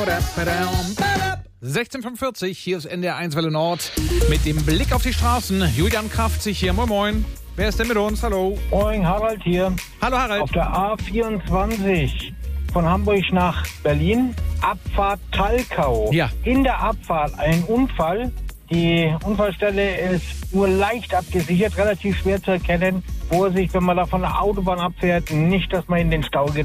16:45, hier ist NDR 1 Welle Nord mit dem Blick auf die Straßen. Julian Kraft sich hier. Moin Moin. Wer ist denn mit uns? Hallo. Moin, Harald hier. Hallo Harald. Auf der A24 von Hamburg nach Berlin, Abfahrt Talkau. Ja. In der Abfahrt ein Unfall. Die Unfallstelle ist nur leicht abgesichert, relativ schwer zu erkennen. Vorsicht, wenn man da von der Autobahn abfährt, nicht, dass man in den Stau geht.